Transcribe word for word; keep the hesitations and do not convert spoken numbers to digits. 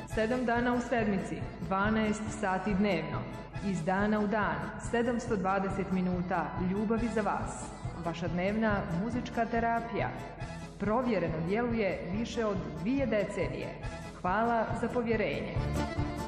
sedam dana u sedmici, dvanaest sati dnevno. Iz dana u dan, sedamsto dvadeset minuta ljubavi za vas. Vaša dnevna muzička terapija. Provjereno djeluje više od dvije decenije. Hvala za povjerenje.